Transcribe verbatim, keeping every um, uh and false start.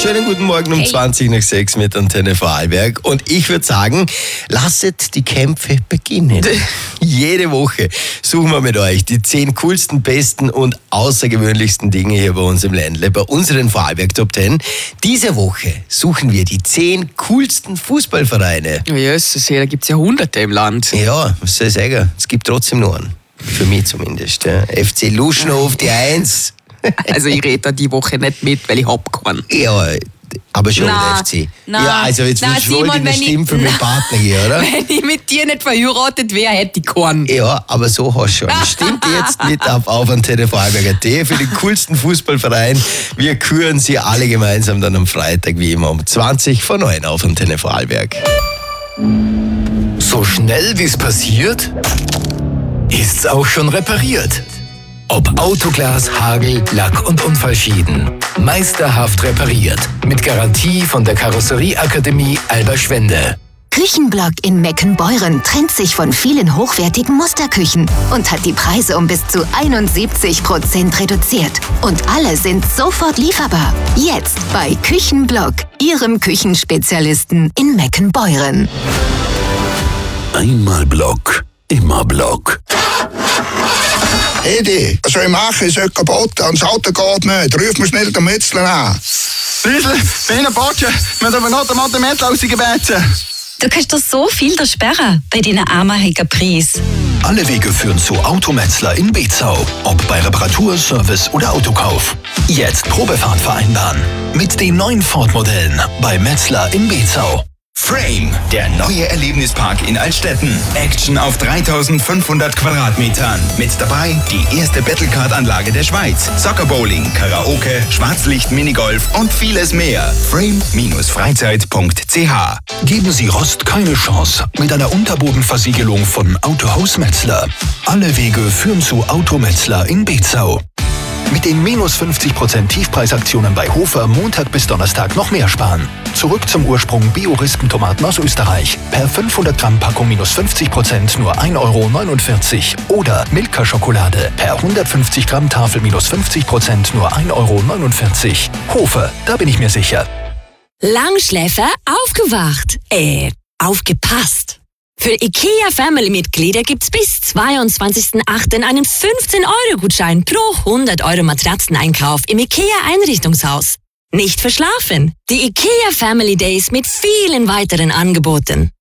Schönen guten Morgen um Hey. zwanzig nach sechs mit Antenne Vorarlberg. Und ich würde sagen, lasset die Kämpfe beginnen. Jede Woche suchen wir mit euch die zehn coolsten, besten und außergewöhnlichsten Dinge hier bei uns im Ländle, bei unseren Vorarlberg Top zehn. Diese Woche suchen wir die zehn coolsten Fußballvereine. Ja, Jesus, da gibt es ja hunderte im Land. Ja, was soll ich sagen? Es gibt trotzdem nur einen. Für mich zumindest. Ja. F C Luschenhof, die Eins. Also ich rede da die Woche nicht mit, weil ich hab keinen. Ja, aber schon Na, der F C. na, ja, also jetzt na, willst du wohl Simon, die wenn ich- Stimme für meinen na. Partner hier, oder? Wenn ich mit dir nicht verheiratet wäre, hätte ich keinen. Ja, aber so hast du schon. Stimmt jetzt mit auf, auf Antenne Vorarlberg Punkt at für den coolsten Fußballverein. Wir küren sie alle gemeinsam dann am Freitag, wie immer, um zwanzig vor neun auf Antenne Vorarlberg. So schnell wie es passiert, ist's auch schon repariert. Ob Autoglas, Hagel, Lack und Unfallschäden. Meisterhaft repariert. Mit Garantie von der Karosserieakademie Alberschwende. Küchenblock in Meckenbeuren trennt sich von vielen hochwertigen Musterküchen und hat die Preise um bis zu einundsiebzig Prozent reduziert. Und alle sind sofort lieferbar. Jetzt bei Küchenblock, Ihrem Küchenspezialisten in Meckenbeuren. Einmal Block, immer Block. Edi, was soll ich machen? Ich soll kaputt und das Auto geht nicht. Ruf mir schnell den Mützler an. Riesel, bei Ihnen Botsche, wir haben aber noch den Mathemeter rausgebeten. Du kannst doch so viel da sperren bei deinen einmaligen Preis. Alle Wege führen zu Autometzler in Bezau. Ob bei Reparatur, Service oder Autokauf. Jetzt Probefahrt vereinbaren. Mit den neuen Ford-Modellen bei Metzler in Bezau. Frame, der neue Erlebnispark in Altstetten. Action auf dreitausendfünfhundert Quadratmetern. Mit dabei die erste Battlecard-Anlage der Schweiz. Soccer-Bowling, Karaoke, Schwarzlicht, Minigolf und vieles mehr. frame Freizeit punkt c h. Geben Sie Rost keine Chance mit einer Unterbodenversiegelung von Autohaus Metzler. Alle Wege führen zu Autometzler in Bezau. Mit den minus fünfzig Prozent Tiefpreisaktionen bei Hofer Montag bis Donnerstag noch mehr sparen. Zurück zum Ursprung Bio-Rispentomaten aus Österreich. Per fünfhundert Gramm Packung minus fünfzig Prozent nur ein Euro neunundvierzig. Oder Milka-Schokolade. Per hundertfünfzig Gramm Tafel minus fünfzig Prozent nur ein Euro neunundvierzig. Hofer, da bin ich mir sicher. Langschläfer aufgewacht. Äh, aufgepasst. Für IKEA-Family-Mitglieder gibt's bis zweiundzwanzigsten achten einen fünfzehn Euro Gutschein pro hundert Euro Matratzeneinkauf im IKEA-Einrichtungshaus. Nicht verschlafen. Die IKEA Family Days mit vielen weiteren Angeboten.